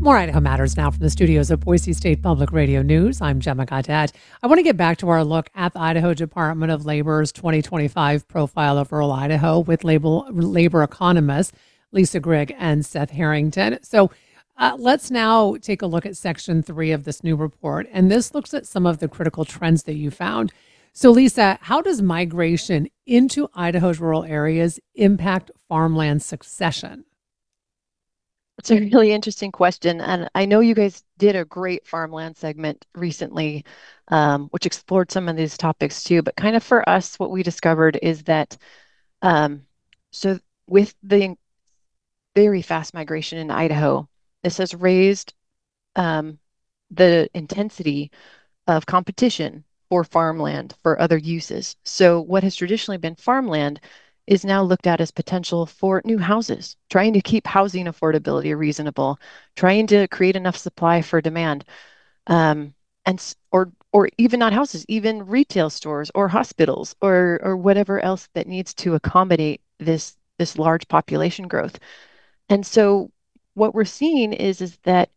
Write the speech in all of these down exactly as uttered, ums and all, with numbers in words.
More Idaho Matters now from the studios of Boise State Public Radio News. I'm Gemma Gaudette. I want to get back to our look at the Idaho Department of Labor's twenty twenty-five profile of rural Idaho with labor, labor economists Lisa Grigg and Seth Harrington. So uh, let's now take a look at section three of this new report. And this looks at some of the critical trends that you found. So Lisa, how does migration into Idaho's rural areas impact farmland succession? It's a really interesting question. And I know you guys did a great farmland segment recently, um, which explored some of these topics too. But kind of for us, what we discovered is that um, so with the very fast migration in Idaho, this has raised um, the intensity of competition for farmland for other uses. So what has traditionally been farmland is now looked at as potential for new houses, trying to keep housing affordability reasonable, trying to create enough supply for demand, um, and or or even not houses, even retail stores or hospitals or or whatever else that needs to accommodate this this large population growth. And so what we're seeing is is that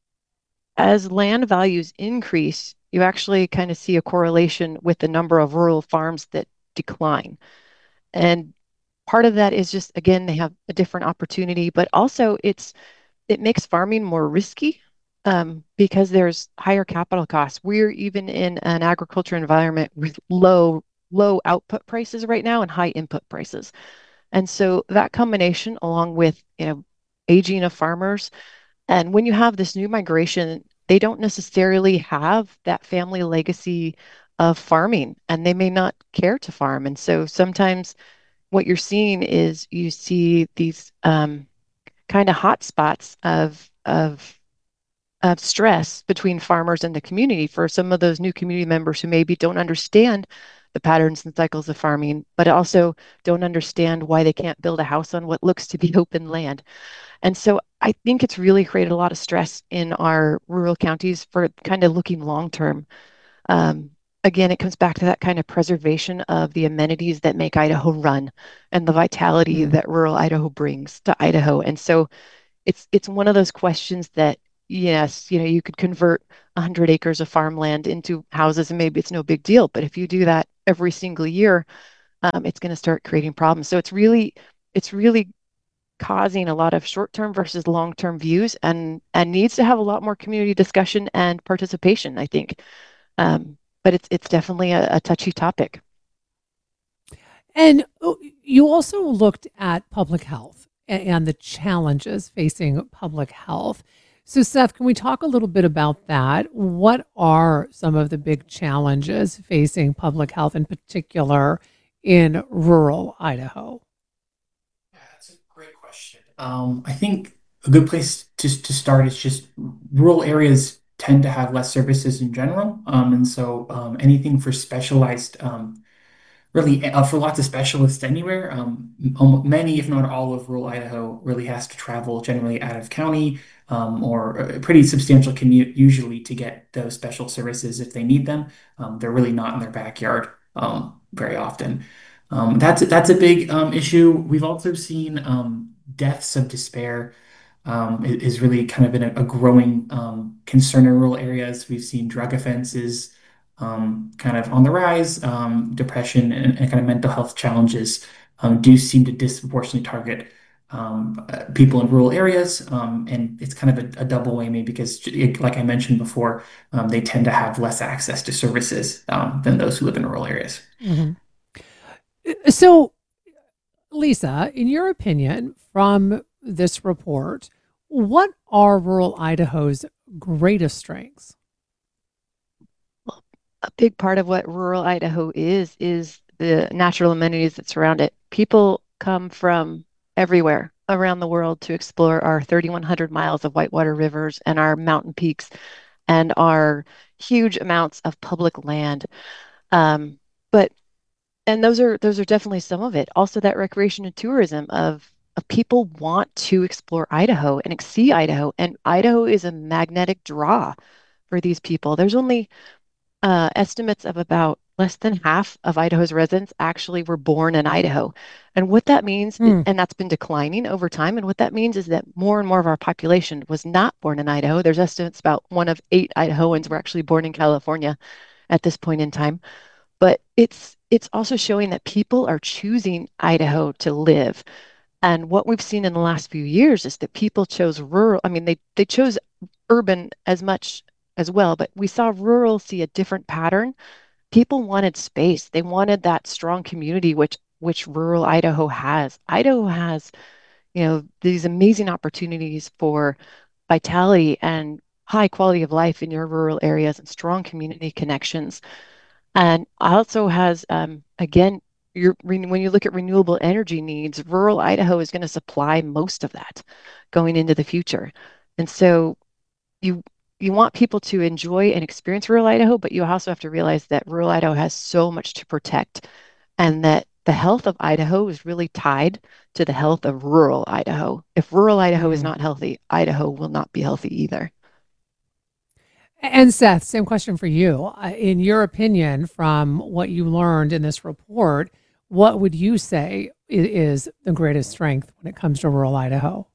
as land values increase, you actually kind of see a correlation with the number of rural farms that decline. And part of that is just, again, they have a different opportunity, but also it's it makes farming more risky um, because there's higher capital costs. We're even in an agriculture environment with low low output prices right now and high input prices. And so that combination, along with you know aging of farmers, and when you have this new migration, they don't necessarily have that family legacy of farming, and they may not care to farm. And so sometimes what you're seeing is you see these um, kind of hot spots of of of stress between farmers and the community for some of those new community members who maybe don't understand the patterns and cycles of farming, but also don't understand why they can't build a house on what looks to be open land. And so I think it's really created a lot of stress in our rural counties for kind of looking long term. Um, again, it comes back to that kind of preservation of the amenities that make Idaho run and the vitality Mm. that rural Idaho brings to Idaho. And so it's it's one of those questions that yes, you know, you could convert one hundred acres of farmland into houses and maybe it's no big deal. But if you do that every single year, um, it's going to start creating problems. So it's really it's really causing a lot of short-term versus long-term views and and needs to have a lot more community discussion and participation, I think. Um, but it's it's definitely a, a touchy topic. And oh, you also looked at public health a- and the challenges facing public health. So, Seth, can we talk a little bit about that? What are some of the big challenges facing public health, in particular in rural Idaho? Yeah, that's a great question. Um, I think a good place to, to start is just rural areas tend to have less services in general. Um, and so um, anything for specialized um, really uh, for lots of specialists anywhere. Um, almo- many, if not all, of rural Idaho really has to travel generally out of county um, or a pretty substantial commute usually to get those special services if they need them. Um, they're really not in their backyard um, very often. Um, that's that's a big um, issue. We've also seen um, deaths of despair um, i- is really kind of been a, a growing um, concern in rural areas. We've seen drug offenses um, kind of on the rise. Um, depression and, and kind of mental health challenges um, do seem to disproportionately target um, uh, people in rural areas. Um, and it's kind of a, a double whammy because, it- like I mentioned before, um, they tend to have less access to services um, than those who live in rural areas. Mhm. Uh, So, Lisa, in your opinion, from this report, what are rural Idaho's greatest strengths? Well, a big part of what rural Idaho is is the natural amenities that surround it. People come from everywhere around the world to explore our thirty-one hundred miles of whitewater rivers and our mountain peaks and our huge amounts of public land. Um, but and those are those are definitely some of it. Also, that recreation and tourism of of people want to explore Idaho and see Idaho, and Idaho is a magnetic draw for these people. There's only uh, estimates of about less than half of Idaho's residents actually were born in Idaho. And what that means, Hmm. and that's been declining over time, and what that means is that more and more of our population was not born in Idaho. There's estimates about one of eight Idahoans were actually born in California at this point in time. But it's it's also showing that people are choosing Idaho to live. And what we've seen in the last few years is that people chose rural. I mean, they they chose urban as much as well, but we saw rural see a different pattern. People wanted space. They wanted that strong community, which which rural Idaho has. Idaho has, you know, these amazing opportunities for vitality and high quality of life in your rural areas and strong community connections. And also has, um, again, your, when you look at renewable energy needs, rural Idaho is going to supply most of that going into the future. And so you you want people to enjoy and experience rural Idaho, but you also have to realize that rural Idaho has so much to protect and that the health of Idaho is really tied to the health of rural Idaho. If rural Idaho is Hmm. not healthy, Idaho will not be healthy either. And Seth, same question for you. Uh, In your opinion, from what you learned in this report, what would you say i- is the greatest strength when it comes to rural Idaho?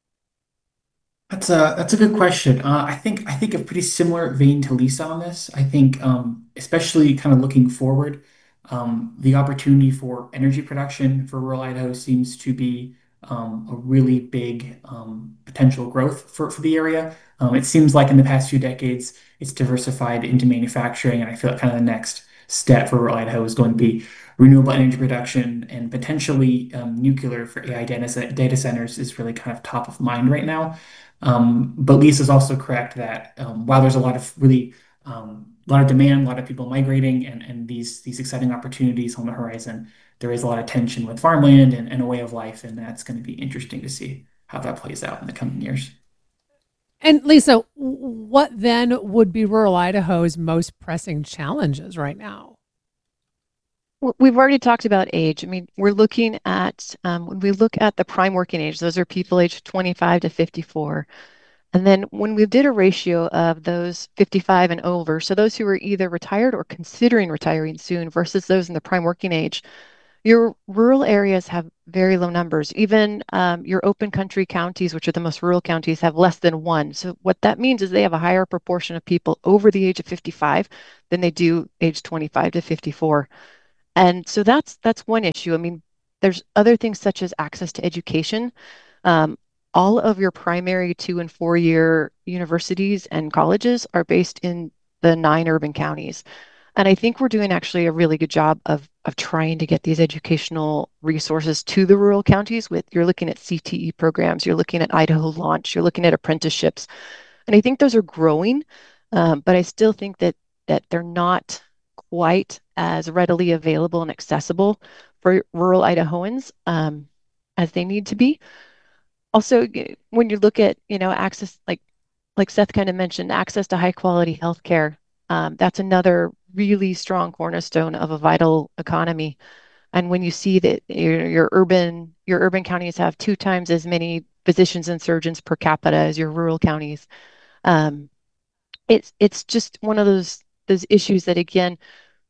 That's a that's a good question. Uh, I think I think a pretty similar vein to Lisa on this. I think, um, especially kind of looking forward, um, the opportunity for energy production for rural Idaho seems to be um, a really big um, potential growth for, for the area. Um, it seems like in the past few decades, it's diversified into manufacturing, and I feel like kind of the next step for rural Idaho is going to be renewable energy production and potentially um, nuclear for A I data, data centers is really kind of top of mind right now. Um, but Lisa's also correct that um, while there's a lot of really um, a lot of demand, a lot of people migrating, and, and these these exciting opportunities on the horizon, there is a lot of tension with farmland and, and a way of life, and that's going to be interesting to see how that plays out in the coming years. And Lisa, what then would be rural Idaho's most pressing challenges right now? We've already talked about age. I mean, we're looking at um, when we look at the prime working age, those are people aged twenty-five to fifty-four. And then when we did a ratio of those fifty-five and over, so those who are either retired or considering retiring soon versus those in the prime working age, your rural areas have very low numbers. Even um, your open country counties, which are the most rural counties, have less than one. So what that means is they have a higher proportion of people over the age of fifty-five than they do age twenty-five to fifty-four. And so that's that's one issue. I mean, there's other things such as access to education. Um, all of your primary two and four year universities and colleges are based in the nine urban counties. And I think we're doing actually a really good job of of trying to get these educational resources to the rural counties with you're looking at C T E programs, you're looking at Idaho Launch, you're looking at apprenticeships. And I think those are growing, um, but I still think that that they're not quite as readily available and accessible for rural Idahoans um, as they need to be. Also, when you look at, you know, access, like like Seth kind of mentioned, access to high quality healthcare, um, that's another really strong cornerstone of a vital economy. And when you see that your, your urban your urban counties have two times as many physicians and surgeons per capita as your rural counties, um, it's it's just one of those those issues that again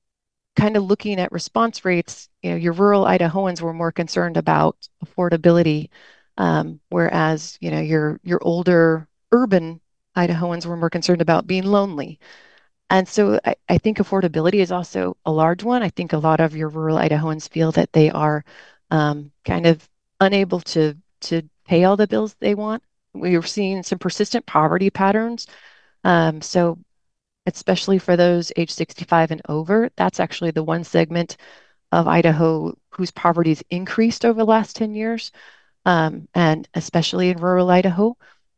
kind of looking at response rates, you know, your rural Idahoans were more concerned about affordability, um, whereas, you know, your your older urban Idahoans were more concerned about being lonely. And so I, I think affordability is also a large one. I think a lot of your rural Idahoans feel that they are um, kind of unable to to pay all the bills they want. We are seeing some persistent poverty patterns. Um, so especially for those age sixty-five and over, that's actually the one segment of Idaho whose poverty's increased over the last ten years, um, and especially in rural Idaho.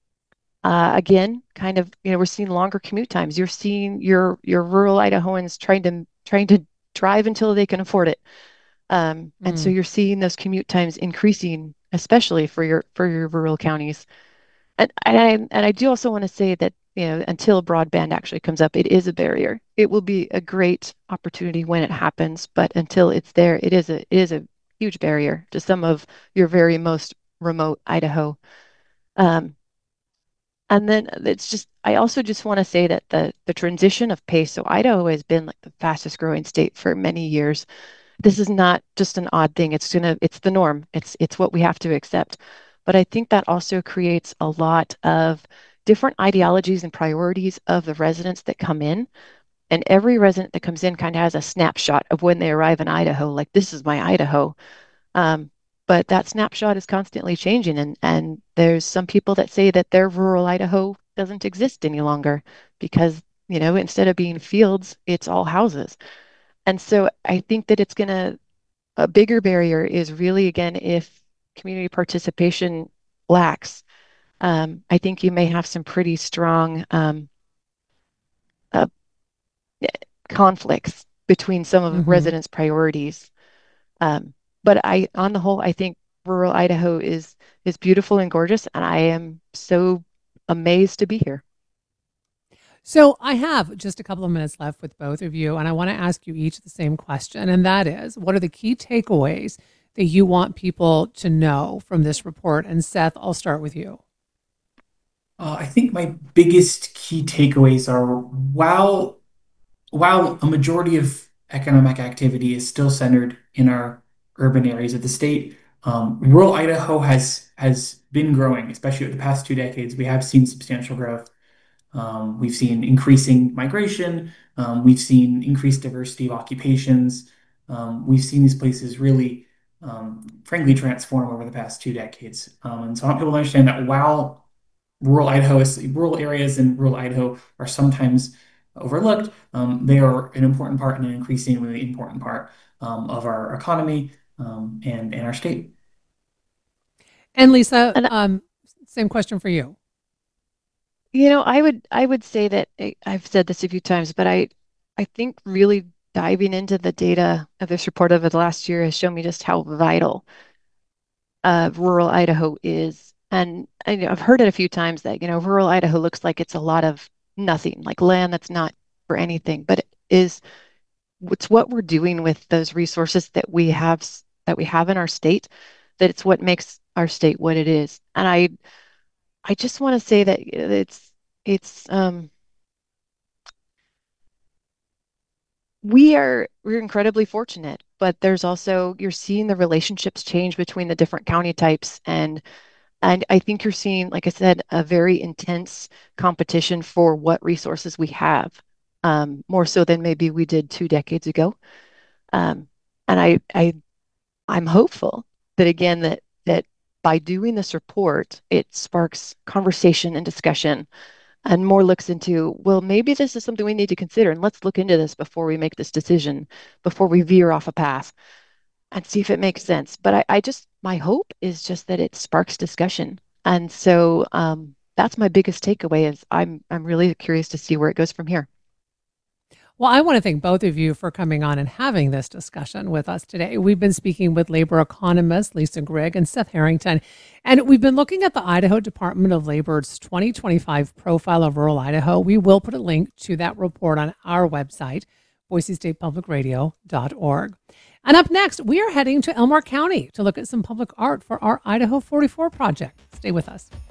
Uh, again, kind of, you know, we're seeing longer commute times. You're seeing your your rural Idahoans trying to trying to drive until they can afford it. Um, and so Hmm. you're seeing those commute times increasing, especially for your for your rural counties. And, and I and I do also want to say that, you know, until broadband actually comes up, it is a barrier. It will be a great opportunity when it happens, but until it's there, it is a it is a huge barrier to some of your very most remote Idaho. Um, And then it's just, I also just want to say that the the transition of pace. So Idaho has been like the fastest growing state for many years. This is not just an odd thing. It's gonna, it's the norm. It's it's what we have to accept. But I think that also creates a lot of different ideologies and priorities of the residents that come in. And every resident that comes in kind of has a snapshot of when they arrive in Idaho, like this is my Idaho. Um, but that snapshot is constantly changing, and and there's some people that say that their rural Idaho doesn't exist any longer because, you know, instead of being fields, it's all houses. And so I think that it's going to, a bigger barrier is really, again, if community participation lacks, um, I think you may have some pretty strong um, uh, conflicts between some of the Hmm. residents' priorities. Um, but I, on the whole, I think rural Idaho is is beautiful and gorgeous, and I am so amazed to be here. So I have just a couple of minutes left with both of you, and I want to ask you each the same question, and that is, what are the key takeaways that you want people to know from this report? And Seth, I'll start with you. Uh, I think my biggest key takeaways are while while a majority of economic activity is still centered in our urban areas of the state, um, rural Idaho has has been growing, especially over the past two decades. We have seen substantial growth. Um, we've seen increasing migration. Um, we've seen increased diversity of occupations. Um, we've seen these places really, um, frankly, transform over the past two decades. Um, and so I want people to understand that while rural Idaho is rural areas in rural Idaho are sometimes overlooked, um, they are an important part and an increasingly important part um, of our economy um, and, and our state. And Lisa, And um, same question for you. you know, I would I would say that I- I've said this a few times, but I I think really diving into the data of this report over the last year has shown me just how vital uh, rural Idaho is. And I know I've heard it a few times that, you know, rural Idaho looks like it's a lot of nothing, like land that's not for anything, but it is, it's what we're doing with those resources that we have s- that we have in our state, that it's what makes our state what it is. And I I just want to say that it's it's um we are we're incredibly fortunate, but there's also, you're seeing the relationships change between the different county types, and and I think you're seeing, like I said, a very intense competition for what resources we have, um, more so than maybe we did two decades ago. Um, and I I I'm hopeful that, again, that that by doing this report, it sparks conversation and discussion and more looks into, well, maybe this is something we need to consider, and let's look into this before we make this decision, before we veer off a path, and see if it makes sense. But I, I just, my hope is just that it sparks discussion. And so um, that's my biggest takeaway is I'm I'm really curious to see where it goes from here. Well, I want to thank both of you for coming on and having this discussion with us today. We've been speaking with labor economists Lisa Grigg and Seth Harrington, and we've been looking at the Idaho Department of Labor's twenty twenty-five profile of rural Idaho. We will put a link to that report on our website, boise state public radio dot org. And up next, we are heading to Elmore County to look at some public art for our Idaho forty-four project. Stay with us.